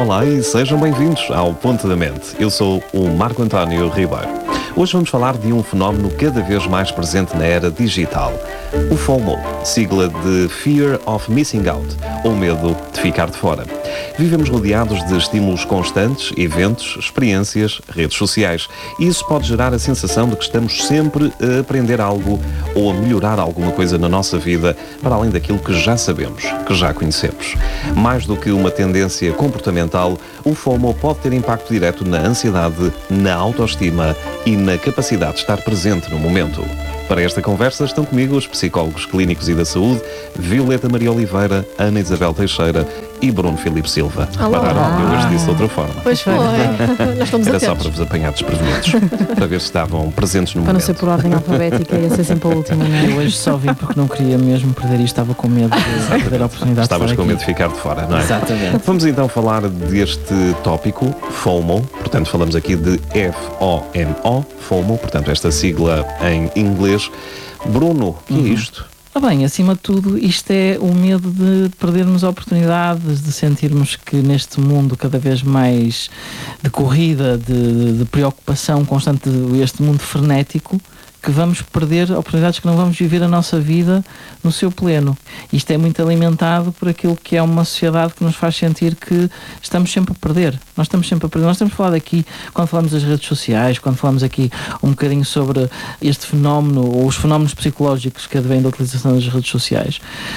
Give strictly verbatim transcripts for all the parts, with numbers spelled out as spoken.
Olá e sejam bem-vindos ao Ponto da Mente. Eu sou o Marco António Ribeiro. Hoje vamos falar de um fenómeno cada vez mais presente na era digital. O FOMO, sigla de Fear of Missing Out, ou medo de ficar de fora. Vivemos rodeados de estímulos constantes, eventos, experiências, redes sociais. E isso pode gerar a sensação de que estamos sempre a aprender algo ou a melhorar alguma coisa na nossa vida, para além daquilo que já sabemos, que já conhecemos. Mais do que uma tendência comportamental, o FOMO pode ter impacto direto na ansiedade, na autoestima e na capacidade de estar presente no momento. Para esta conversa estão comigo os psicólogos clínicos e da saúde, Violeta Maria Oliveira, Ana Isabel Teixeira e Bruno Filipe Silva. Olá. Pararam, eu hoje disse de outra forma. Pois foi. Nós estamos Era atentos. só para vos apanhar desprevenidos, para ver se estavam presentes no Para não momento. ser por ordem alfabética, ia ser sempre a última, não é? Eu hoje só vim porque não queria mesmo perder e estava com medo de perder a oportunidade Estavas de com estar medo de ficar de fora, não é? Exatamente. Vamos então falar deste tópico, FOMO, portanto falamos aqui de F O M O, FOMO, portanto esta sigla em inglês. Bruno, o que é isto? Ah, bem, acima de tudo, isto é o medo de perdermos oportunidades, de sentirmos que neste mundo cada vez mais de corrida, de, de preocupação constante, este mundo frenético, que vamos perder oportunidades, que não vamos viver a nossa vida no seu pleno. Isto é muito alimentado por aquilo que é uma sociedade que nos faz sentir que estamos sempre a perder. Nós estamos sempre a perder. Nós temos falado aqui, quando falamos das redes sociais, quando falamos aqui um bocadinho sobre este fenómeno, ou os fenómenos psicológicos que advêm da utilização das redes sociais.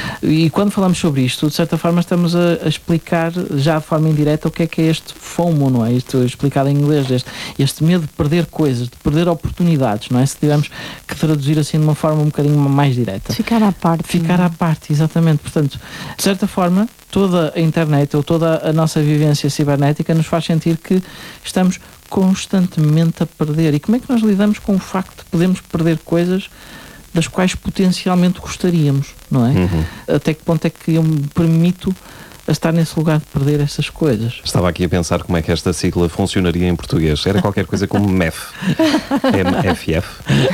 E quando falamos sobre isto, de certa forma estamos a, a explicar, já de forma indireta, o que é que é este FOMO, não é? Isto explicado em inglês, este, este medo de perder coisas, de perder oportunidades, não é? Se tivermos que traduzir assim de uma forma um bocadinho mais direta. Ficar à parte. Ficar à parte, exatamente. Portanto, de certa forma, toda a internet ou toda a nossa vivência cibernética nos faz sentir que estamos constantemente a perder. E como é que nós lidamos com o facto de podermos perder coisas das quais potencialmente gostaríamos, não é? Uhum. Até que ponto é que eu me permito a estar nesse lugar de perder essas coisas? Estava aqui a pensar como é que esta sigla funcionaria em português. Era qualquer coisa como M E F. M F F.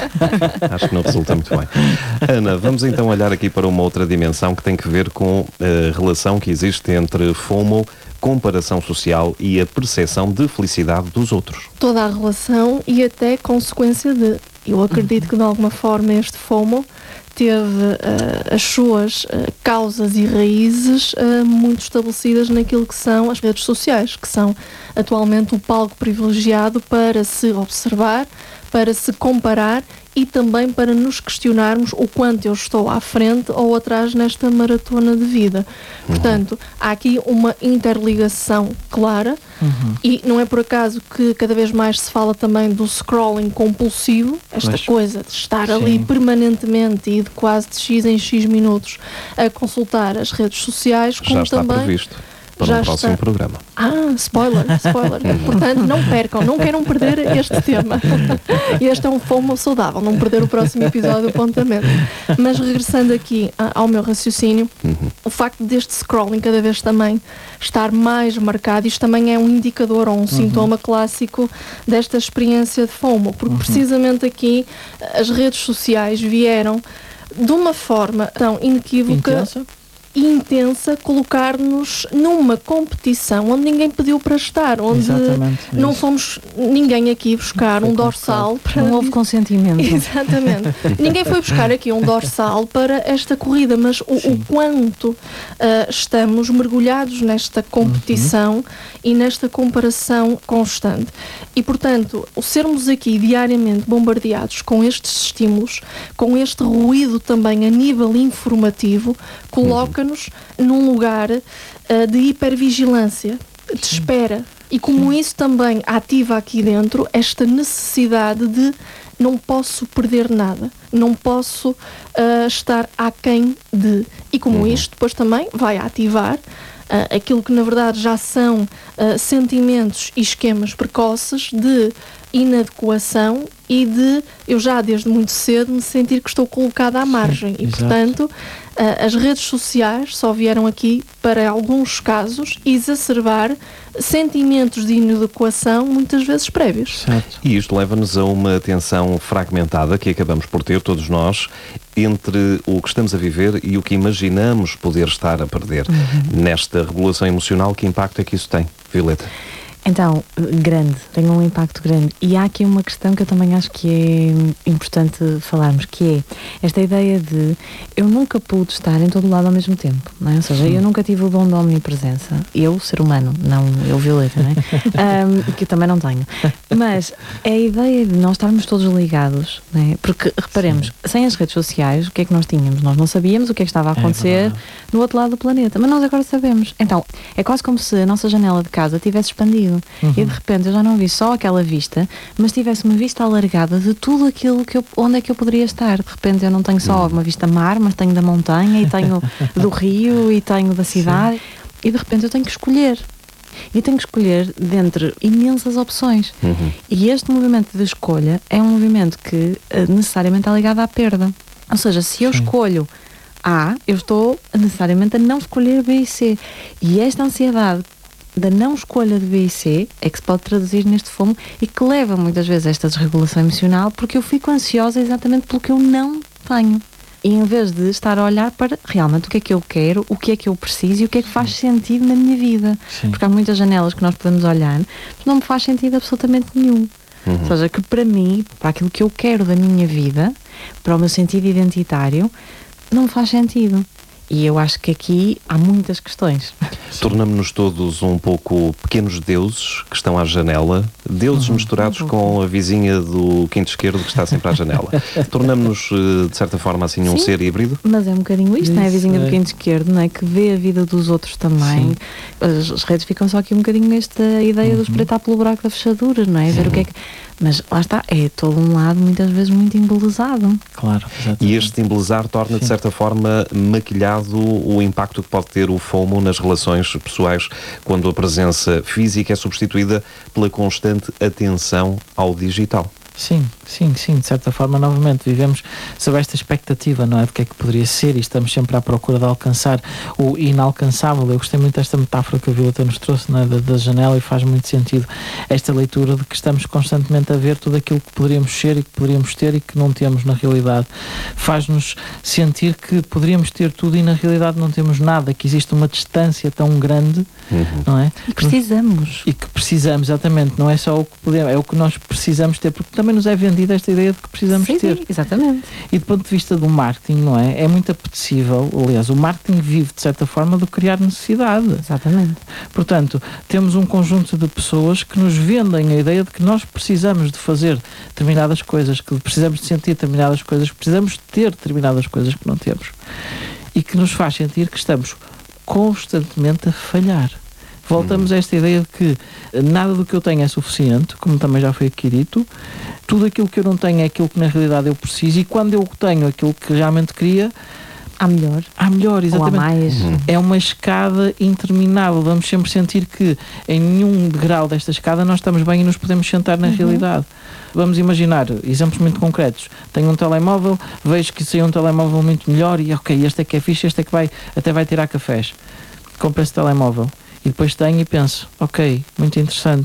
Acho que não resulta muito bem. Ana, vamos então olhar aqui para uma outra dimensão que tem que ver com a relação que existe entre FOMO, comparação social, e a percepção de felicidade dos outros. Toda a relação e até consequência de. Eu acredito que de alguma forma este FOMO teve uh, as suas uh, causas e raízes uh, muito estabelecidas naquilo que são as redes sociais, que são atualmente o palco privilegiado para se observar, para se comparar e também para nos questionarmos o quanto eu estou à frente ou atrás nesta maratona de vida. Uhum. Portanto, há aqui uma interligação clara. Uhum. E não é por acaso que cada vez mais se fala também do scrolling compulsivo, esta Pois. coisa de estar Sim. ali permanentemente e de quase de X em X minutos a consultar as redes sociais, como Já está também... previsto para Já um próximo está. programa. Ah, spoiler, spoiler. Portanto, não percam, não queiram perder este tema. Este é um FOMO saudável, não perder o próximo episódio do Ponto da Mente. Mas regressando aqui ao meu raciocínio, Uhum. o facto deste scrolling cada vez também estar mais marcado, isto também é um indicador ou um sintoma clássico desta experiência de FOMO, porque precisamente aqui as redes sociais vieram de uma forma tão inequívoca Intensa? e intensa, colocar-nos numa competição onde ninguém pediu para estar, onde Exatamente, não isso. fomos ninguém aqui buscar Foi um dorsal para... Não houve consentimento. Exatamente. Ninguém foi buscar aqui um dorsal para esta corrida, mas o, o quanto ah, estamos mergulhados nesta competição Uhum. e nesta comparação constante. E, portanto, o sermos aqui diariamente bombardeados com estes estímulos, com este ruído também a nível informativo, coloca-nos num lugar ah, de hipervigilância, de espera. E como isso também ativa aqui dentro esta necessidade de não posso perder nada, não posso uh, estar aquém de. E como Uhum. isto depois também vai ativar uh, aquilo que na verdade já são uh, sentimentos e esquemas precoces de inadequação e de eu já desde muito cedo me sentir que estou colocada à margem. Sim, e, exato. portanto, uh, as redes sociais só vieram aqui, para alguns casos, exacerbar sentimentos de inadequação muitas vezes prévios. Certo. E isto leva-nos a uma tensão fragmentada que acabamos por ter, todos nós, entre o que estamos a viver e o que imaginamos poder estar a perder. Uhum. Nesta regulação emocional, que impacto é que isso tem, Violeta? Então, grande, tem um impacto grande. E há aqui uma questão que eu também acho que é importante falarmos, que é esta ideia de eu nunca pude estar em todo lado ao mesmo tempo, não é? Ou seja, eu nunca tive o dom da omnipresença. Eu, ser humano, não eu, Violeta, não é? um, que eu também não tenho. Mas é a ideia de nós estarmos todos ligados, não é? Porque, reparemos, sim, sem as redes sociais, o que é que nós tínhamos? Nós não sabíamos o que é que estava a acontecer é no outro lado do planeta, mas nós agora sabemos. Então, é quase como se a nossa janela de casa tivesse expandido. Uhum. E de repente eu já não vi só aquela vista, mas tivesse uma vista alargada de tudo aquilo que eu, onde é que eu poderia estar. De repente eu não tenho só uma vista mar, mas tenho da montanha, e tenho do rio, e tenho da cidade. Sim. E de repente eu tenho que escolher. E tenho que escolher dentre imensas opções. Uhum. E este movimento de escolha é um movimento que necessariamente está ligado à perda. Ou seja, se eu Sim. escolho A, eu estou necessariamente a não escolher B e C. E esta ansiedade da não escolha de B e C é que se pode traduzir neste FOMO e que leva muitas vezes a esta desregulação emocional, porque eu fico ansiosa exatamente pelo que eu não tenho. E em vez de estar a olhar para realmente o que é que eu quero, o que é que eu preciso e o que é que faz sentido na minha vida. Sim. Porque há muitas janelas que nós podemos olhar, mas não me faz sentido absolutamente nenhum. Uhum. Ou seja, que para mim, para aquilo que eu quero da minha vida, para o meu sentido identitário, não me faz sentido. E eu acho que aqui há muitas questões. Tornamos-nos todos um pouco pequenos deuses que estão à janela, deuses uhum. misturados uhum. com a vizinha do quinto esquerdo que está sempre à janela. Tornamos-nos, de certa forma, assim, um Sim, ser híbrido. Mas é um bocadinho isto, não é? A vizinha é. do quinto esquerdo, não é? Que vê a vida dos outros também. As, as redes ficam só aqui um bocadinho nesta ideia uhum. de espreitar pelo buraco da fechadura, não é? Ver o que é que... Mas lá está, é todo um lado muitas vezes muito embelezado. Claro, exatamente. E este embelezar torna, Sim. de certa forma, maquilhado o impacto que pode ter o FOMO nas relações pessoais, quando a presença física é substituída pela constante atenção ao digital. Sim, sim, sim, de certa forma, novamente, vivemos sob esta expectativa, não é? De que é que poderia ser, e estamos sempre à procura de alcançar o inalcançável. Eu gostei muito desta metáfora que a Violeta nos trouxe, não é? da, da janela, e faz muito sentido esta leitura de que estamos constantemente a ver tudo aquilo que poderíamos ser e que poderíamos ter e que não temos na realidade. Faz-nos sentir que poderíamos ter tudo e na realidade não temos nada, que existe uma distância tão grande, uhum. não é? E precisamos. E que precisamos, exatamente, não é só o que podemos, é o que nós precisamos ter, porque também nos é vendida esta ideia de que precisamos sim, ter. Sim, exatamente. E do ponto de vista do marketing, não é? É muito apetecível, aliás, o marketing vive de certa forma do criar necessidade. Exatamente. Portanto, temos um conjunto de pessoas que nos vendem a ideia de que nós precisamos de fazer determinadas coisas, que precisamos de sentir determinadas coisas, que precisamos de ter determinadas coisas que não temos. E que nos faz sentir que estamos constantemente a falhar. Voltamos a esta ideia de que nada do que eu tenho é suficiente, como também já foi aqui dito. Tudo aquilo que eu não tenho é aquilo que na realidade eu preciso, e quando eu tenho aquilo que realmente queria, há melhor. Há melhor, exatamente. Ou há mais. Uhum. É uma escada interminável. Vamos sempre sentir que em nenhum degrau desta escada nós estamos bem e nos podemos sentar na uhum. realidade. Vamos imaginar exemplos muito concretos. Tenho um telemóvel, vejo que saiu um telemóvel muito melhor e ok, este é que é fixe, este é que vai, até vai tirar cafés. Compro esse telemóvel. E depois tenho e penso, ok, muito interessante,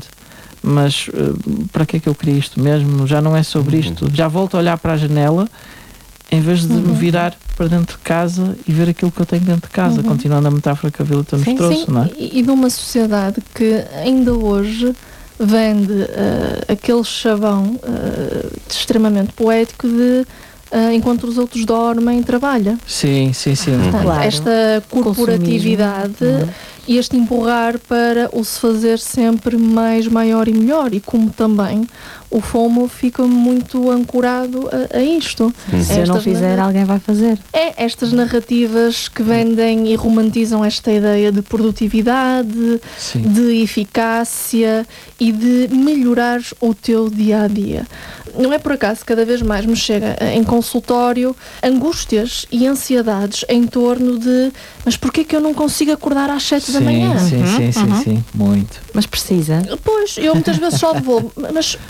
mas uh, para que é que eu queria isto mesmo? Já não é sobre isto. Uhum. Já volto a olhar para a janela em vez de uhum. me virar para dentro de casa e ver aquilo que eu tenho dentro de casa, uhum. continuando a metáfora que a Violeta nos sim, trouxe, sim. não é? E, e de uma sociedade que ainda hoje vende uh, aquele chavão uh, extremamente poético de Uh, enquanto os outros dormem, trabalha. Sim, sim, sim. Portanto, claro. Esta corporatividade uhum. e este empurrar para o se fazer sempre mais, maior e melhor, e como também o FOMO fica muito ancorado a, a isto. Uhum. Se eu não fizer, narra... alguém vai fazer. É, estas narrativas que vendem e romantizam esta ideia de produtividade, sim. de eficácia e de melhorar o teu dia-a-dia. Não é por acaso, cada vez mais me chega em consultório angústias e ansiedades em torno de mas porquê que eu não consigo acordar às sete da manhã? Sim, uhum, sim, sim, uhum. sim, muito. Mas precisa. Pois, eu muitas vezes só devolvo, mas porquê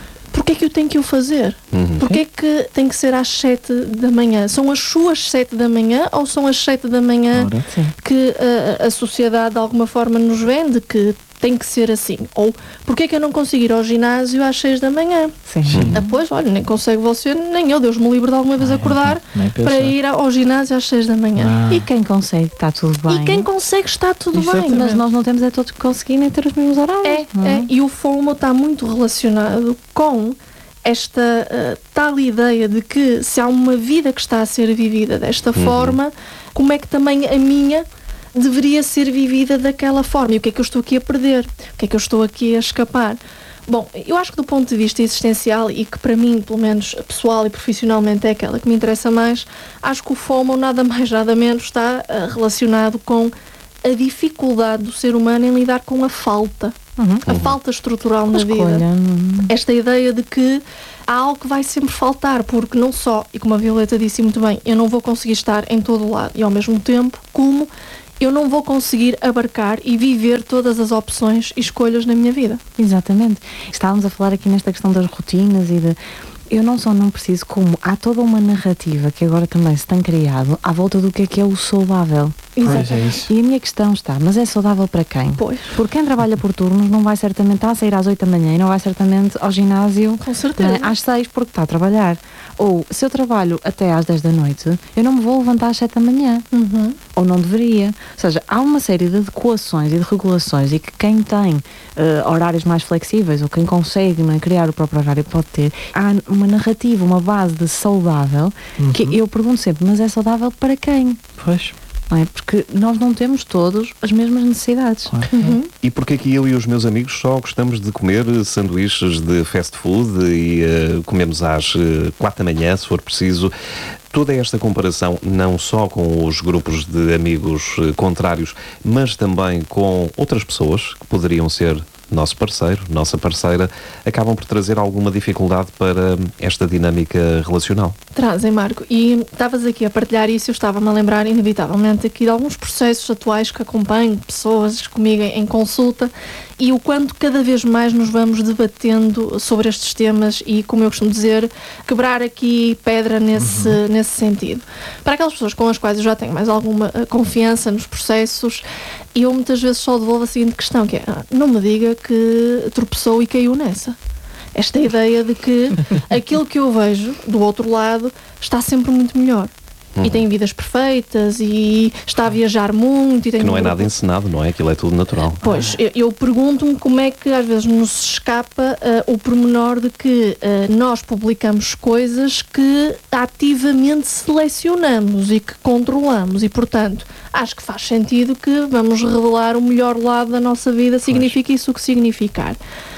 Porquê é que eu tenho que o fazer? Uhum. Porquê é que tem que ser às sete da manhã? São as suas sete da manhã ou são as sete da manhã Ora, que a, a sociedade de alguma forma nos vende que tem que ser assim? Ou porquê é que eu não consigo ir ao ginásio às seis da manhã? Sim. Ah, pois, olha, nem consegue você, nem eu, Deus me livre de alguma vez acordar nem pensar. para ir ao ginásio às seis da manhã. Ah. E quem consegue, está tudo bem. E quem consegue está tudo Exatamente. bem. Mas nós não temos é todos que conseguir nem ter os mesmos horários. É, não é, e o FOMO está muito relacionado com esta uh, tal ideia de que se há uma vida que está a ser vivida desta Uhum. forma, como é que também a minha deveria ser vivida daquela forma? E o que é que eu estou aqui a perder? O que é que eu estou aqui a escapar? Bom, eu acho que do ponto de vista existencial e que para mim, pelo menos pessoal e profissionalmente é aquela que me interessa mais, acho que o FOMO nada mais nada menos está uh, relacionado com a dificuldade do ser humano em lidar com a falta. Uhum. A falta estrutural na vida. Escolha. hum, Esta ideia de que há algo que vai sempre faltar, porque não só, e como a Violeta disse muito bem, eu não vou conseguir estar em todo o lado e ao mesmo tempo, como eu não vou conseguir abarcar e viver todas as opções e escolhas na minha vida. Exatamente. Estávamos a falar aqui nesta questão das rotinas e de... Eu não só não preciso, como há toda uma narrativa que agora também se tem criado à volta do que é que é o saudável. Pois é isso. E a minha questão está, mas é saudável para quem? Pois. Porque quem trabalha por turnos não vai certamente estar a sair às oito da manhã e não vai certamente ao ginásio Com certeza. não é, às seis porque está a trabalhar. Ou se eu trabalho até às dez da noite, eu não me vou levantar às sete da manhã. Uhum. Ou não deveria. Ou seja, há uma série de adequações e de regulações e que quem tem uh, horários mais flexíveis ou quem consegue, não é, criar o próprio horário pode ter. Há uma narrativa, uma base de saudável Uhum. que eu pergunto sempre, mas é saudável para quem? Pois. Não é? Porque nós não temos todos as mesmas necessidades. Claro. Uhum. E porque é que eu e os meus amigos só gostamos de comer sanduíches de fast food e uh, comemos às uh, quatro da manhã, se for preciso? Toda esta comparação, não só com os grupos de amigos uh, contrários, mas também com outras pessoas que poderiam ser nosso parceiro, nossa parceira, acabam por trazer alguma dificuldade para esta dinâmica relacional. Trazem, Marco. E estavas aqui a partilhar isso, eu estava-me a lembrar inevitavelmente aqui de alguns processos atuais que acompanho, pessoas comigo em consulta, e o quanto cada vez mais nos vamos debatendo sobre estes temas e, como eu costumo dizer, quebrar aqui pedra nesse, uhum. nesse sentido. Para aquelas pessoas com as quais eu já tenho mais alguma confiança nos processos, eu muitas vezes só devolvo a seguinte questão, que é, ah, não me diga que tropeçou e caiu nessa. Esta ideia de que aquilo que eu vejo do outro lado está sempre muito melhor. Uhum. E tem vidas perfeitas e está a viajar muito. E tem que não um é grupo... nada encenado, não é? Aquilo é tudo natural. Pois, eu, eu pergunto-me como é que às vezes nos escapa uh, o pormenor de que uh, nós publicamos coisas que ativamente selecionamos e que controlamos e, portanto, acho que faz sentido que vamos revelar o melhor lado da nossa vida, significa isso o que significar.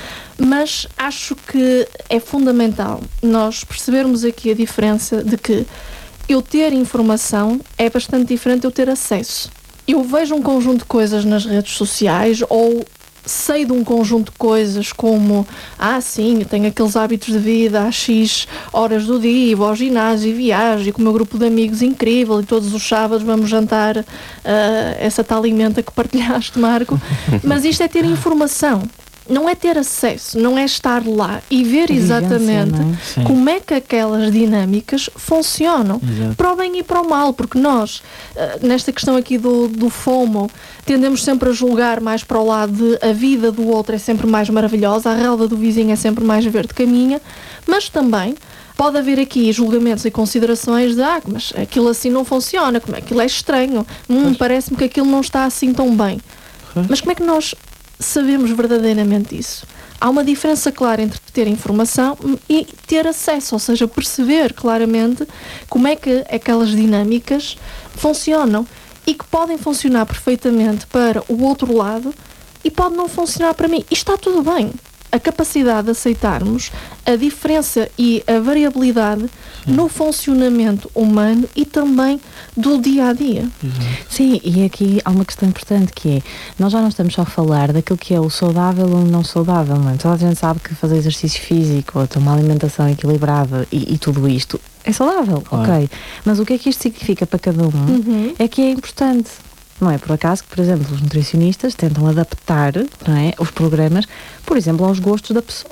Mas acho que é fundamental nós percebermos aqui a diferença de que eu ter informação é bastante diferente de eu ter acesso. Eu vejo um conjunto de coisas nas redes sociais ou sei de um conjunto de coisas como, ah sim, eu tenho aqueles hábitos de vida às X horas do dia, vou ao ginásio e viajo e com o meu grupo de amigos incrível e todos os sábados vamos jantar uh, essa tal alimenta que partilhaste, Marco. Mas isto é ter informação. Não é ter acesso, não é estar lá e ver exatamente é? como é que aquelas dinâmicas funcionam. Exato. Para o bem e para o mal, porque nós, nesta questão aqui do, do FOMO, tendemos sempre a julgar mais para o lado de a vida do outro é sempre mais maravilhosa, a relva do vizinho é sempre mais verde que a minha, mas também pode haver aqui julgamentos e considerações de, ah, mas aquilo assim não funciona, como é que aquilo é estranho, hum, parece-me que aquilo não está assim tão bem. Mas como é que nós sabemos verdadeiramente isso? Há uma diferença clara entre ter informação e ter acesso, ou seja, perceber claramente como é que aquelas dinâmicas funcionam e que podem funcionar perfeitamente para o outro lado e pode não funcionar para mim. E está tudo bem. A capacidade de aceitarmos a diferença e a variabilidade Sim. no funcionamento humano e também do dia a dia. Sim, e aqui há uma questão importante que é, nós já não estamos só a falar daquilo que é o saudável ou o não saudável, não é? Toda a gente sabe que fazer exercício físico ou ter uma alimentação equilibrada e, e tudo isto é saudável, claro. Ok. Mas o que é que isto significa para cada um uhum. é que é importante. Não é por acaso que, por exemplo, os nutricionistas tentam adaptar, não é, os programas, por exemplo, aos gostos da pessoa.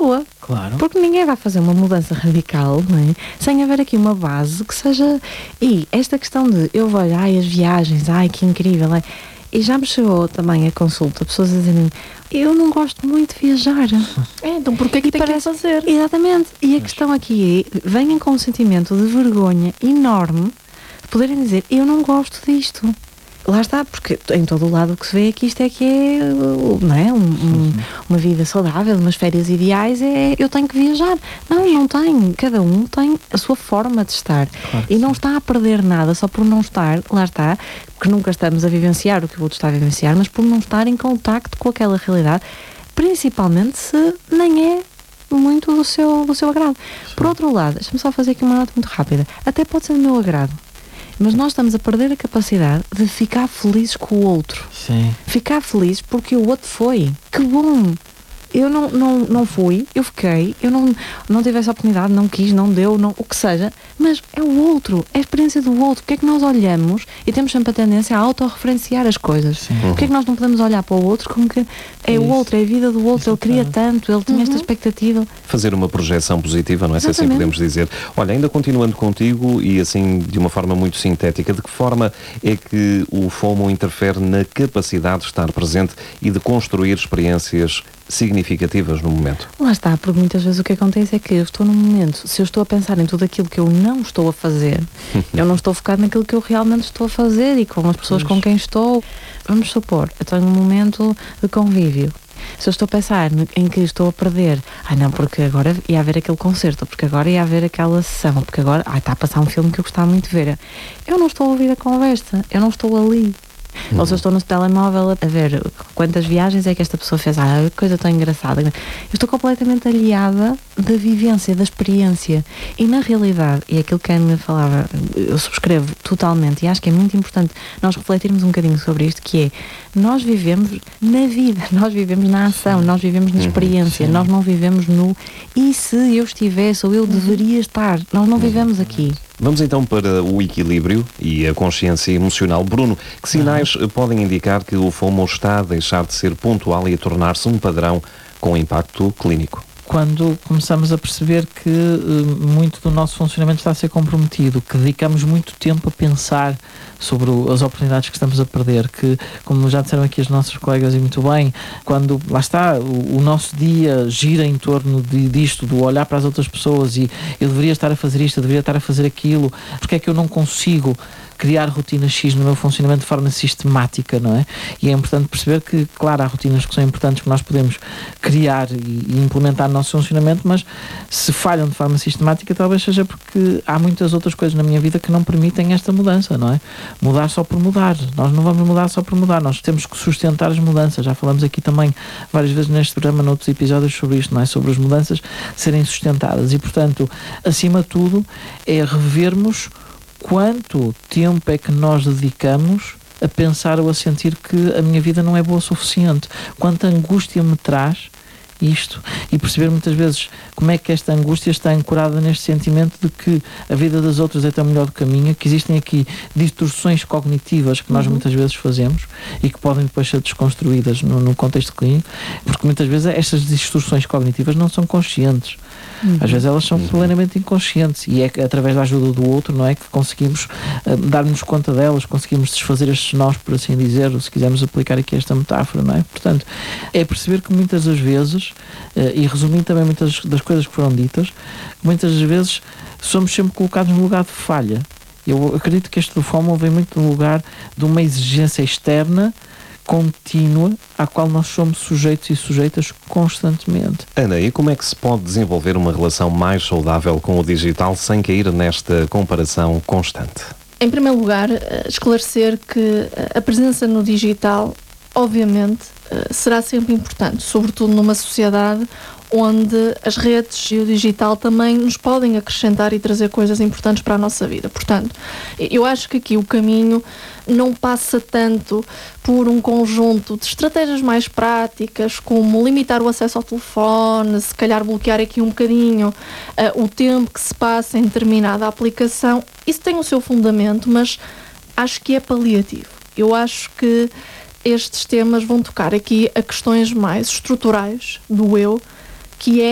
Claro. Porque ninguém vai fazer uma mudança radical, não é? Sem haver aqui uma base que seja... E esta questão de eu vou, ai, as viagens, ai, que incrível, é... E já me chegou também a consulta, pessoas a dizerem, eu não gosto muito de viajar. É, então porquê que E tem parece- que fazer? Exatamente. E a questão aqui é, venham com um sentimento de vergonha enorme de poderem dizer, eu não gosto disto. Lá está, porque em todo o lado o que se vê aqui isto é que é, uh, não é? Um, um, uma vida saudável, umas férias ideais, é eu tenho que viajar. Não, não tem. Cada um tem a sua forma de estar. Claro que E não sim. está a perder nada só por não estar, lá está, porque nunca estamos a vivenciar o que o outro está a vivenciar, mas por não estar em contacto com aquela realidade, principalmente se nem é muito do seu, do seu agrado. Por outro lado, deixa-me só fazer aqui uma nota muito rápida. Até pode ser do meu agrado, mas nós estamos a perder a capacidade de ficar felizes com o outro. Sim. Ficar felizes porque o outro foi. Que bom! Eu não, não, não fui, eu fiquei, eu não, não tive essa oportunidade, não quis, não deu, não, o que seja, mas é o outro, é a experiência do outro. Porque é que nós olhamos e temos sempre a tendência a autorreferenciar as coisas? Sim. Porque é que nós não podemos olhar para o outro como que é Isso. o outro, é a vida do outro, ele queria Exatamente. tanto, ele tinha esta expectativa. Fazer uma projeção positiva, não é? Se assim Exatamente. podemos dizer. Olha, ainda continuando contigo e assim de uma forma muito sintética, de que forma é que o FOMO interfere na capacidade de estar presente e de construir experiências significativas no momento? Lá está, porque muitas vezes o que acontece é que eu estou num momento, se eu estou a pensar em tudo aquilo que eu não estou a fazer, eu não estou focado naquilo que eu realmente estou a fazer e com as pessoas com quem estou. Vamos supor, eu tenho um momento de convívio. Se eu estou a pensar no- em que estou a perder, ah não, porque agora ia haver aquele concerto, porque agora ia haver aquela sessão, porque agora, ah, está a passar um filme que eu gostava muito de ver. Eu não estou a ouvir a conversa, eu não estou ali. Ou se eu estou no telemóvel a ver quantas viagens é que esta pessoa fez, ah, que coisa tão engraçada. Eu estou completamente aliada da vivência, da experiência. E na realidade, e é aquilo que a Ana falava, eu subscrevo totalmente, e acho que é muito importante nós refletirmos um bocadinho sobre isto, que é, nós vivemos na vida, nós vivemos na ação, nós vivemos na experiência, sim. nós não vivemos no e se eu estivesse ou eu deveria estar, nós não vivemos aqui. Vamos então para o equilíbrio e a consciência emocional. Bruno, que sinais eh, podem indicar que o FOMO está a deixar de ser pontual e a tornar-se um padrão com impacto clínico? Quando começamos a perceber que uh, muito do nosso funcionamento está a ser comprometido, que dedicamos muito tempo a pensar sobre o, as oportunidades que estamos a perder, que, como já disseram aqui as nossas colegas e muito bem, quando, lá está, o, o nosso dia gira em torno de, disto, do olhar para as outras pessoas e eu deveria estar a fazer isto, eu deveria estar a fazer aquilo, porque é que eu não consigo criar rotina X no meu funcionamento de forma sistemática, não é? E é importante perceber que, claro, há rotinas que são importantes que nós podemos criar e, e implementar no nosso funcionamento, mas se falham de forma sistemática talvez seja porque há muitas outras coisas na minha vida que não permitem esta mudança, não é? Mudar só por mudar. Nós não vamos mudar só por mudar, nós temos que sustentar as mudanças. Já falamos aqui também várias vezes neste programa, noutros episódios sobre isto, não é? Sobre as mudanças serem sustentadas e, portanto, acima de tudo, é revermos quanto tempo é que nós dedicamos a pensar ou a sentir que a minha vida não é boa o suficiente, quanta angústia me traz isto, e perceber muitas vezes como é que esta angústia está ancorada neste sentimento de que a vida das outras é tão melhor do que a minha, que existem aqui distorções cognitivas que nós Uhum. muitas vezes fazemos e que podem depois ser desconstruídas no, no contexto clínico, porque muitas vezes estas distorções cognitivas não são conscientes. Às vezes elas são plenamente inconscientes e é que, através da ajuda do outro, não é, que conseguimos uh, dar-nos conta delas, conseguimos desfazer estes nós, por assim dizer, ou se quisermos aplicar aqui esta metáfora, não é? Portanto, é perceber que muitas das vezes, uh, e resumindo também muitas das coisas que foram ditas, muitas das vezes somos sempre colocados no lugar de falha. Eu acredito que este do FOMO vem muito no lugar de uma exigência externa contínua à qual nós somos sujeitos e sujeitas constantemente. Ana, e como é que se pode desenvolver uma relação mais saudável com o digital sem cair nesta comparação constante? Em primeiro lugar, eh, esclarecer que eh, a presença no digital, obviamente, eh, será sempre importante, sobretudo numa sociedade onde as redes e o digital também nos podem acrescentar e trazer coisas importantes para a nossa vida. Portanto, eu acho que aqui o caminho não passa tanto por um conjunto de estratégias mais práticas, como limitar o acesso ao telefone, se calhar bloquear aqui um bocadinho uh, o tempo que se passa em determinada aplicação. Isso tem o seu fundamento, mas acho que é paliativo. Eu acho que estes temas vão tocar aqui a questões mais estruturais do eu, que é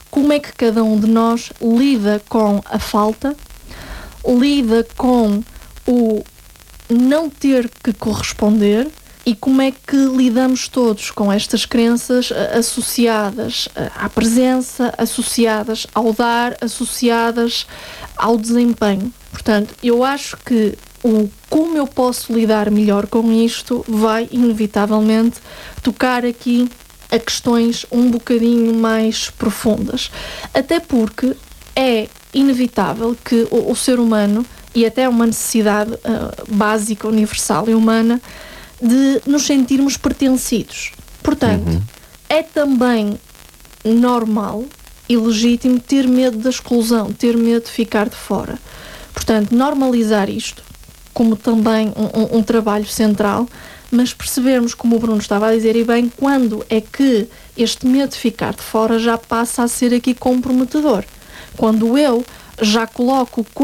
como é que cada um de nós lida com a falta, lida com o não ter que corresponder e como é que lidamos todos com estas crenças associadas à presença, associadas ao dar, associadas ao desempenho. Portanto, eu acho que o como eu posso lidar melhor com isto vai inevitavelmente tocar aqui a questões um bocadinho mais profundas. Até porque é inevitável que o, o ser humano, e até uma necessidade uh, básica, universal e humana, de nos sentirmos pertencidos. Portanto, uhum. é também normal e legítimo ter medo da exclusão, ter medo de ficar de fora. Portanto, normalizar isto como também um, um, um trabalho central, mas percebermos, como o Bruno estava a dizer, e bem, quando é que este medo de ficar de fora já passa a ser aqui comprometedor. Quando eu já coloco